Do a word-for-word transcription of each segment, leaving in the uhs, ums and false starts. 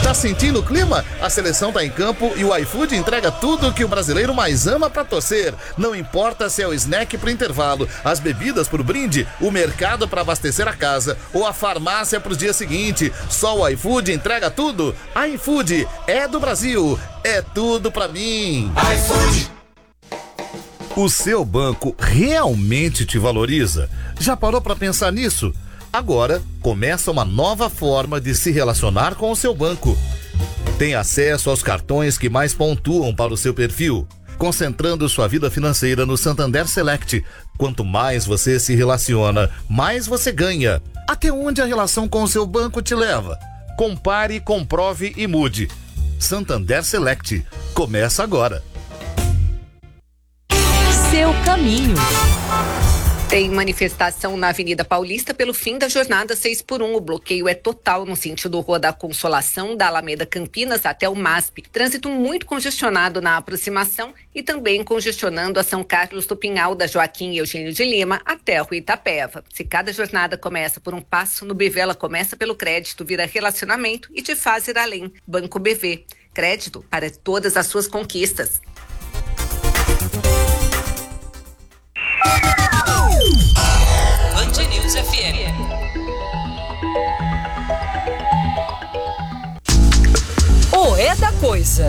Tá sentindo o clima? A seleção tá em campo e o iFood entrega tudo que o brasileiro mais ama pra torcer. Não importa se é o snack pro intervalo, as bebidas pro brinde, o mercado pra abastecer a casa ou a farmácia pros dias seguintes. Só o iFood entrega tudo. iFood é do Brasil, é tudo pra mim. iFood. O seu banco realmente te valoriza? Já parou pra pensar nisso? Agora começa uma nova forma de se relacionar com o seu banco. Tem acesso aos cartões que mais pontuam para o seu perfil, concentrando sua vida financeira no Santander Select. Quanto mais você se relaciona, mais você ganha. Até onde a relação com o seu banco te leva? Compare, comprove e mude. Santander Select. Começa agora. Seu caminho. Tem manifestação na Avenida Paulista pelo fim da jornada seis por um. O bloqueio é total no sentido Rua da Consolação, da Alameda Campinas até o M A S P. Trânsito muito congestionado na aproximação e também congestionando a São Carlos do Pinhal, da Joaquim e Eugênio de Lima até a Rua Itapeva. Se cada jornada começa por um passo, no B V ela começa pelo crédito, vira relacionamento e te faz ir além. Banco B V. Crédito para todas as suas conquistas. Band News F M. O é da coisa.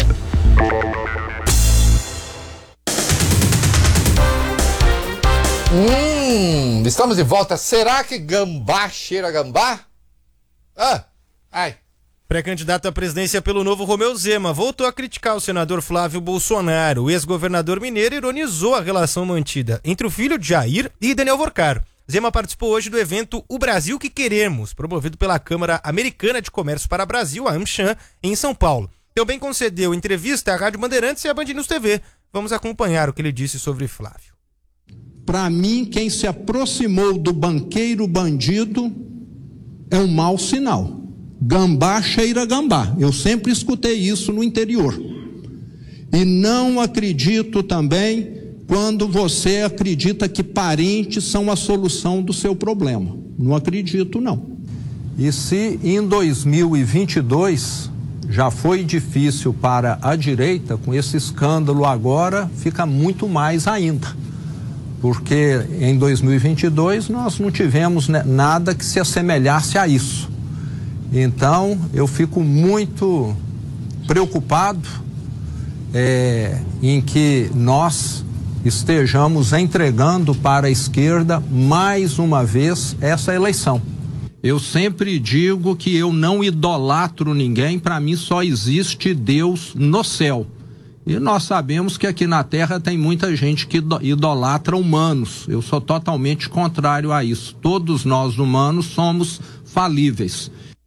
Hum, estamos de volta. Será que gambá cheira a gambá? Ah, ai. Pré-candidato à presidência pelo Novo, Romeu Zema voltou a criticar o senador Flávio Bolsonaro. O ex-governador mineiro ironizou a relação mantida entre o filho de Jair e Daniel Vorcaro. Zema participou hoje do evento O Brasil que Queremos, promovido pela Câmara Americana de Comércio para Brasil, a AmCham, em São Paulo. Também concedeu entrevista à Rádio Bandeirantes e à Band News T V. Vamos acompanhar o que ele disse sobre Flávio. Para mim, quem se aproximou do banqueiro bandido é um mau sinal. Gambá cheira gambá. Eu sempre escutei isso no interior. E não acredito também quando você acredita que parentes são a solução do seu problema. Não acredito, não. E se em dois mil e vinte e dois já foi difícil para a direita, com esse escândalo agora fica muito mais ainda. Porque em dois mil e vinte e dois nós não tivemos, né, nada que se assemelhasse a isso. Então, eu fico muito preocupado é, em que nós estejamos entregando para a esquerda mais uma vez essa eleição. Eu sempre digo que eu não idolatro ninguém, para mim só existe Deus no céu. E nós sabemos que aqui na Terra tem muita gente que idolatra humanos. Eu sou totalmente contrário a isso. Todos nós humanos somos falíveis.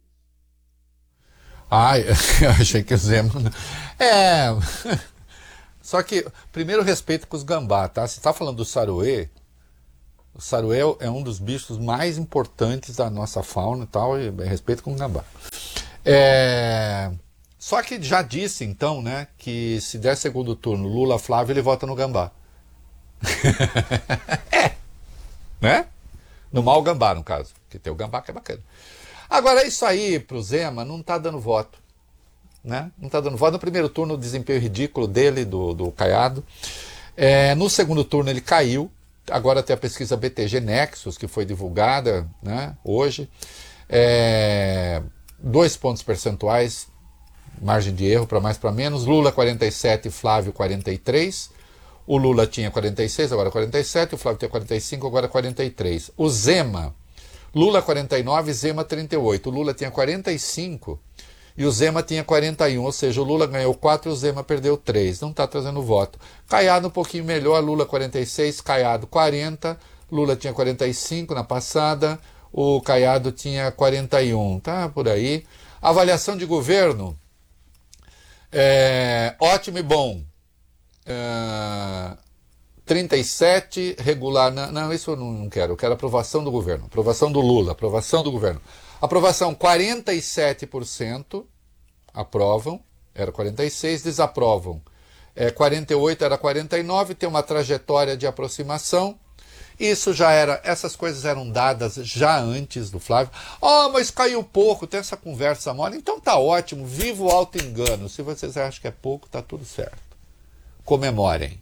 Ai, eu achei que o Zema... É... Só que, primeiro, respeito com os gambá, tá? Você está falando do saruê. O saruê é um dos bichos mais importantes da nossa fauna e tal, e respeito com o gambá. É... Só que já disse, então, né, que se der segundo turno Lula Flávio, ele vota no gambá. É. Né? No mau gambá, no caso. Porque tem o gambá que é bacana. Agora, isso aí pro Zema não tá dando voto. Né? Não tá dando voto. No primeiro turno, o desempenho ridículo dele, do, do Caiado. É, no segundo turno, ele caiu. Agora tem a pesquisa B T G Nexus, que foi divulgada, né, hoje. É, dois pontos percentuais, margem de erro para mais para menos. Lula quarenta e sete, Flávio quarenta e três. O Lula tinha quarenta e seis, agora quarenta e sete. O Flávio tinha quarenta e cinco, agora quarenta e três. O Zema, Lula quarenta e nove, Zema trinta e oito. O Lula tinha quarenta e cinco e o Zema tinha quarenta e um, ou seja, o Lula ganhou quatro e o Zema perdeu três. Não está trazendo voto. Caiado um pouquinho melhor, Lula quarenta e seis, Caiado quarenta. Lula tinha quarenta e cinco na passada, o Caiado tinha quarenta e um. Tá por aí. Avaliação de governo, é, ótimo e bom. É, trinta e sete, regular, não, não, isso eu não, não quero, eu quero aprovação do governo, aprovação do Lula, aprovação do governo. Aprovação, quarenta e sete por cento aprovam, era quarenta e seis, desaprovam, é, quarenta e oito era quarenta e nove, tem uma trajetória de aproximação, Isso já era, essas coisas eram dadas já antes do Flávio. Ah, oh, mas caiu pouco, tem essa conversa mole. Então tá ótimo, viva o auto-engano. Se vocês acham que é pouco, tá tudo certo. Comemorem.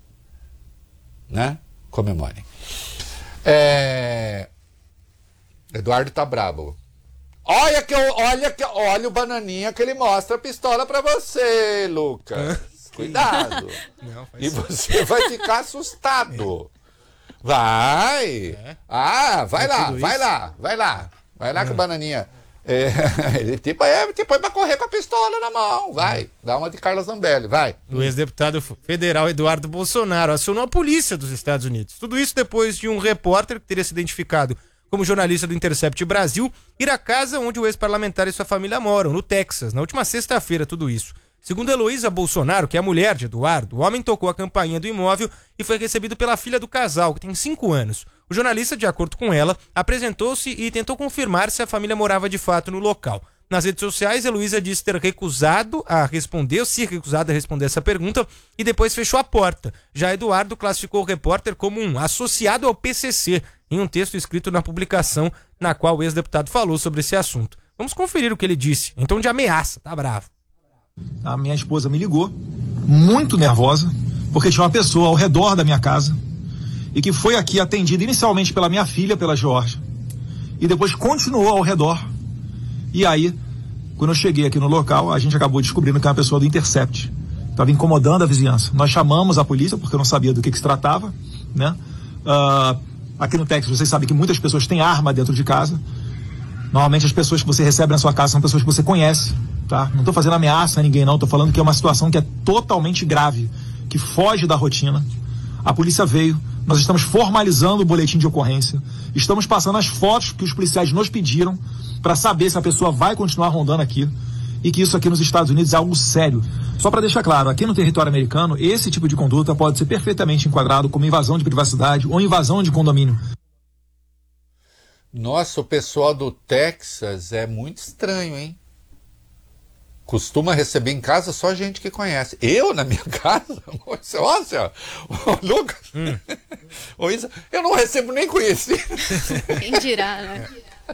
Né? Comemorem. É... Eduardo tá brabo. Olha que eu, olha que olha o bananinha que ele mostra a pistola pra você, Lucas. Cuidado. Não, e você vai ficar assustado. Vai. É. Ah, vai é lá, vai isso? lá, vai lá. Vai lá é. com o bananinha. É, ele tipo é, tipo é pra correr com a pistola na mão. Vai, dá uma de Carla Zambelli, vai. O ex-deputado federal Eduardo Bolsonaro acionou a polícia dos Estados Unidos. Tudo isso depois de um repórter que teria se identificado como jornalista do Intercept Brasil ir à casa onde o ex-parlamentar e sua família moram, no Texas, na última sexta-feira, tudo isso. Segundo Heloísa Bolsonaro, que é a mulher de Eduardo, o homem tocou a campainha do imóvel e foi recebido pela filha do casal, que tem cinco anos. O jornalista, de acordo com ela, apresentou-se e tentou confirmar se a família morava de fato no local. Nas redes sociais, Heloísa disse ter recusado a responder, ou se recusado a responder essa pergunta, e depois fechou a porta. Já Eduardo classificou o repórter como um associado ao P C C, em um texto escrito na publicação na qual o ex-deputado falou sobre esse assunto. Vamos conferir o que ele disse, em tom de ameaça, tá bravo. A minha esposa me ligou, muito nervosa, porque tinha uma pessoa ao redor da minha casa e que foi aqui atendida inicialmente pela minha filha, pela Georgia, e depois continuou ao redor. E aí, quando eu cheguei aqui no local, a gente acabou descobrindo que era uma pessoa do Intercept. Estava incomodando a vizinhança. Nós chamamos a polícia, porque eu não sabia do que, que se tratava, né? Uh, aqui no Texas, vocês sabem que muitas pessoas têm arma dentro de casa. Normalmente as pessoas que você recebe na sua casa são pessoas que você conhece, tá? Não estou fazendo ameaça a ninguém, não. Estou falando que é uma situação que é totalmente grave, que foge da rotina. A polícia veio, nós estamos formalizando o boletim de ocorrência, estamos passando as fotos que os policiais nos pediram para saber se a pessoa vai continuar rondando aqui e que isso aqui nos Estados Unidos é algo sério. Só para deixar claro, aqui no território americano, esse tipo de conduta pode ser perfeitamente enquadrado como invasão de privacidade ou invasão de condomínio. Nossa, o pessoal do Texas é muito estranho, hein? Costuma receber em casa só gente que conhece. Eu, na minha casa, olha, o Lucas, hum. o Isa, eu não recebo nem conhecido. Quem dirá, né?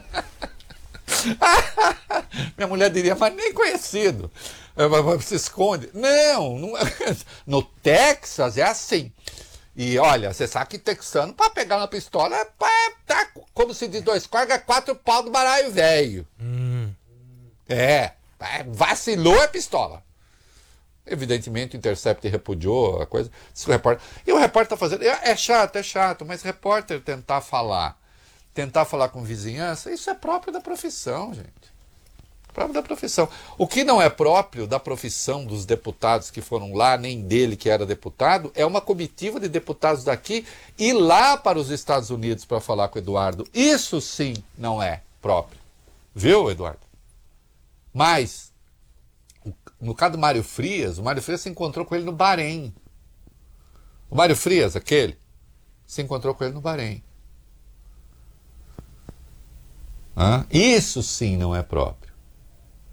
Minha mulher diria, mas nem conhecido. Se esconde. Não, não, no Texas é assim. E olha, você sabe que texano, para pegar uma pistola, é pra, tá, como se diz dois corgas, é quatro pau do baralho velho. Hum. É, é, vacilou é pistola. Evidentemente o Intercept repudiou a coisa. O repórter, e o repórter tá fazendo. É, é chato, é chato, mas repórter tentar falar, tentar falar com vizinhança, isso é próprio da profissão, gente. Próprio da profissão. O que não é próprio da profissão dos deputados que foram lá, nem dele que era deputado, é uma comitiva de deputados daqui ir lá para os Estados Unidos para falar com o Eduardo. Isso sim não é próprio. Viu, Eduardo? Mas, no caso do Mário Frias, o Mário Frias se encontrou com ele no Bahrein. O Mário Frias, aquele, se encontrou com ele no Bahrein. Hã? Isso sim não é próprio.